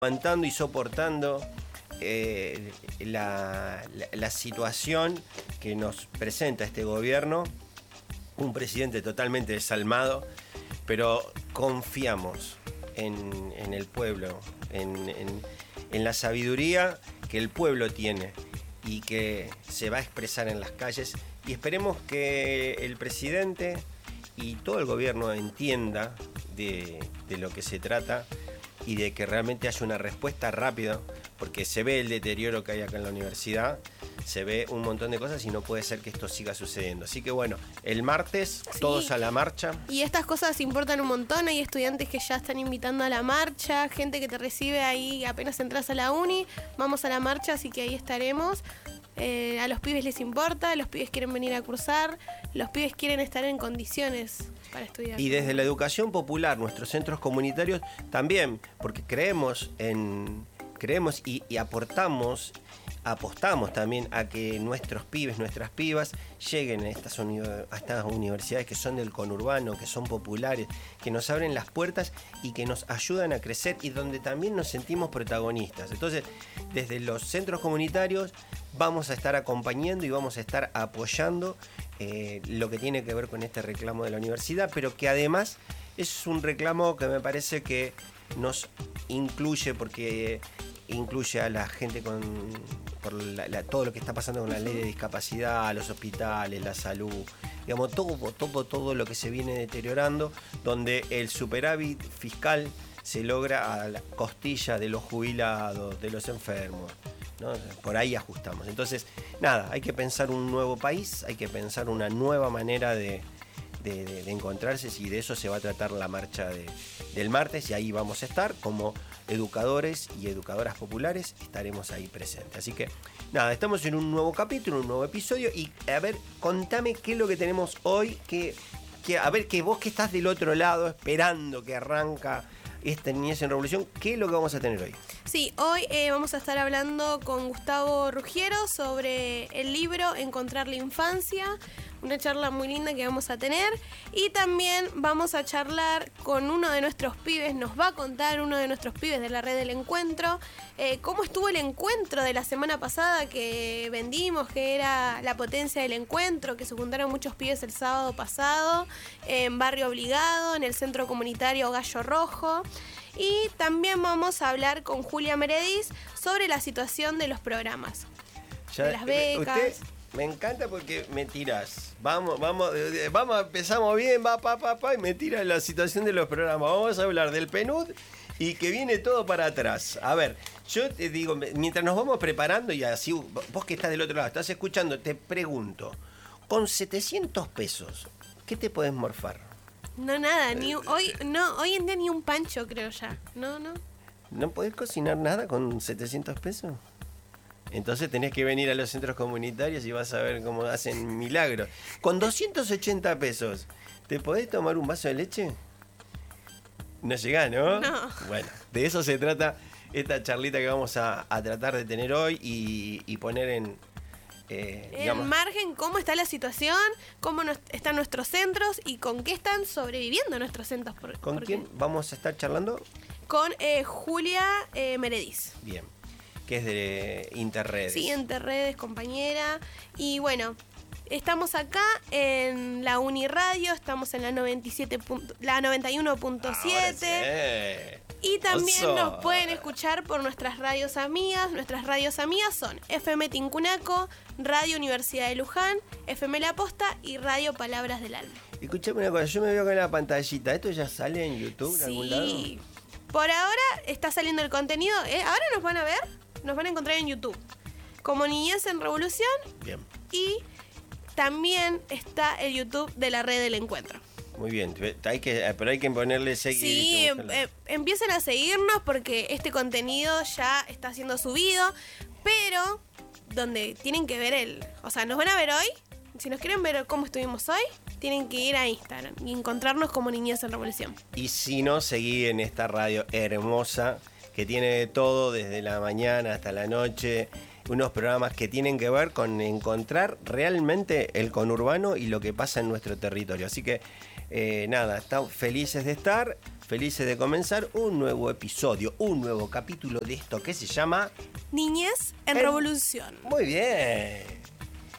aguantando y soportando la situación que nos presenta este gobierno, un presidente totalmente desalmado, pero confiamos en el pueblo, en la sabiduría que el pueblo tiene y que se va a expresar en las calles, y esperemos que el presidente y todo el gobierno entienda de lo que se trata y de que realmente haya una respuesta rápida, porque se ve el deterioro que hay acá en la universidad, se ve un montón de cosas y no puede ser que esto siga sucediendo. Así que bueno, el martes todos a la marcha. Y estas cosas importan un montón, hay estudiantes que ya están invitando a la marcha, gente que te recibe ahí apenas entras a la uni, vamos a la marcha, así que ahí estaremos. A los pibes les importa, los pibes quieren venir a cursar, los pibes quieren estar en condiciones para estudiar. Y desde la educación popular, nuestros centros comunitarios también, porque creemos y apostamos también a que nuestros pibes, nuestras pibas lleguen a estas universidades que son del conurbano, que son populares, que nos abren las puertas y que nos ayudan a crecer y donde también nos sentimos protagonistas. Entonces, desde los centros comunitarios vamos a estar acompañando y vamos a estar apoyando lo que tiene que ver con este reclamo de la universidad, pero que además es un reclamo que me parece que nos incluye, porque incluye a la gente por todo lo que está pasando con la ley de discapacidad, los hospitales, la salud, digamos, todo lo que se viene deteriorando, donde el superávit fiscal se logra a la costilla de los jubilados, de los enfermos, ¿no? Por ahí ajustamos. Entonces, nada, hay que pensar un nuevo país, hay que pensar una nueva manera de encontrarse, y de eso se va a tratar la marcha del martes, y ahí vamos a estar como educadores y educadoras populares, estaremos ahí presentes. Así que nada, estamos en un nuevo capítulo, un nuevo episodio, y a ver, contame qué es lo que tenemos hoy, a ver, que vos que estás del otro lado esperando que arranca esta Niñez en Revolución, ¿qué es lo que vamos a tener hoy? Sí, hoy vamos a estar hablando con Gustavo Ruggiero sobre el libro Encontrar la Infancia, una charla muy linda que vamos a tener, y también vamos a charlar con uno de nuestros pibes, nos va a contar uno de nuestros pibes de la Red del Encuentro, cómo estuvo el encuentro de la semana pasada que vendimos, que era la potencia del encuentro, que se juntaron muchos pibes el sábado pasado en Barrio Obligado, en el centro comunitario Gallo Rojo. Y también vamos a hablar con Julia Meredith sobre la situación de los programas, de las becas. Me encanta porque me tirás. Vamos, empezamos bien, y me tiras la situación de los programas. Vamos a hablar del PNUD y que viene todo para atrás. A ver, yo te digo, mientras nos vamos preparando, y así vos que estás del otro lado, estás escuchando, te pregunto, con 700 pesos, ¿qué te podés morfar? No, nada, hoy en día ni un pancho, creo ya. No. ¿No podés cocinar nada con 700 pesos? Entonces tenés que venir a los centros comunitarios y vas a ver cómo hacen milagros. Con 280 pesos, ¿te podés tomar un vaso de leche? No llegás, ¿no? No. Bueno, de eso se trata esta charlita que vamos a tratar de tener hoy y poner en margen cómo está la situación, cómo están nuestros centros y con qué están sobreviviendo nuestros centros. ¿Con quién vamos a estar charlando? Con Julia Meredith. Bien, que es de Interredes. Sí, Interredes, compañera. Y bueno, estamos acá en la Uniradio, estamos en la 91.7. Y también nos pueden escuchar por nuestras radios amigas. Nuestras radios amigas son FM Tincunaco, Radio Universidad de Luján, FM La Posta y Radio Palabras del Alma. Escuchame una cosa, yo me veo con la pantallita. ¿Esto ya sale en YouTube de algún lado? Sí, por ahora está saliendo el contenido. Ahora nos van a ver, nos van a encontrar en YouTube como Niñez en Revolución. Bien. Y también está el YouTube de la Red del Encuentro. Muy bien, pero hay que ponerle seguir. Sí, empiecen a seguirnos porque este contenido ya está siendo subido, pero donde tienen que ver nos van a ver hoy. Si nos quieren ver cómo estuvimos hoy, tienen que ir a Instagram y encontrarnos como Niñez en Revolución. Y si no, seguí en esta radio hermosa que tiene de todo desde la mañana hasta la noche. unos programas que tienen que ver con encontrar realmente el conurbano y lo que pasa en nuestro territorio. Así que nada, estamos felices de estar, felices de comenzar un nuevo episodio, un nuevo capítulo de esto que se llama Niñez en Revolución. Muy bien.